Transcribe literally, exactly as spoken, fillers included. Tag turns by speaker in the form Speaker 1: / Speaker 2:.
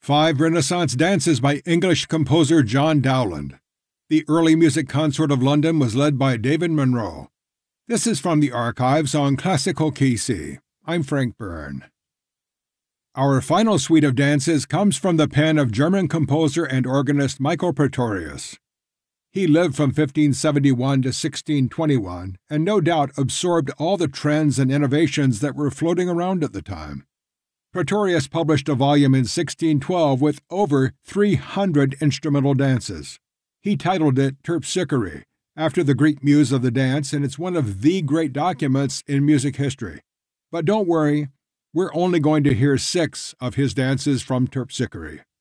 Speaker 1: Five Renaissance dances by English composer John Dowland. The early music consort of London was led by David Monroe. This is from the archives on Classical K C. I'm Frank Byrne. Our final suite of dances comes from the pen of German composer and organist Michael Praetorius. He lived from fifteen seventy-one to sixteen twenty-one and no doubt absorbed all the trends and innovations that were floating around at the time. Praetorius published a volume in sixteen twelve with over three hundred instrumental dances. He titled it Terpsichore, after the Greek muse of the dance, and it's one of the great documents in music history. But don't worry, we're only going to hear six of his dances from Terpsichore.